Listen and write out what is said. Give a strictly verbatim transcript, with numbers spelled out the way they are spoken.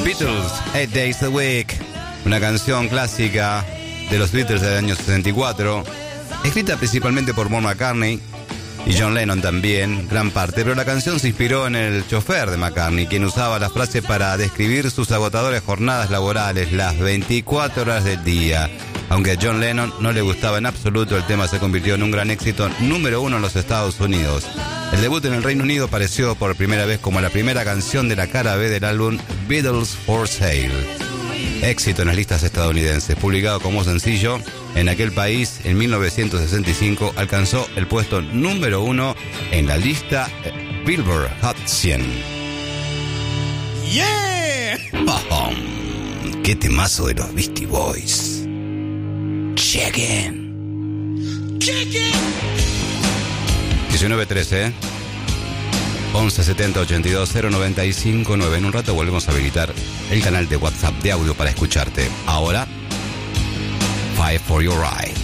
Beatles, Eight Days a Week, una canción clásica de los Beatles del año sesenta y cuatro, escrita principalmente por Paul McCartney y John Lennon también, gran parte, pero la canción se inspiró en el chofer de McCartney, quien usaba la frase para describir sus agotadoras jornadas laborales, las veinticuatro horas del día. Aunque a John Lennon no le gustaba en absoluto, el tema se convirtió en un gran éxito número uno en los Estados Unidos. El debut en el Reino Unido apareció por primera vez como la primera canción de la cara B del álbum Beatles for Sale. Éxito en las listas estadounidenses. Publicado como sencillo en aquel país en mil novecientos sesenta y cinco, alcanzó el puesto número uno en la lista Billboard Hot cien. ¡Yeah! Oh, ¡qué temazo de los Beastie Boys! Check in. Check in. diecinueve trece, ¿eh? once setenta ochenta y dos cero noventa y cinco nueve. En un rato volvemos a habilitar el canal de WhatsApp de audio para escucharte. Ahora, Five for Your Ride.